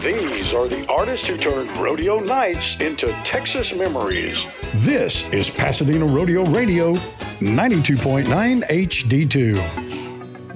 These are the artists who turned rodeo nights into Texas memories. This is Pasadena Rodeo Radio, 92.9 HD2.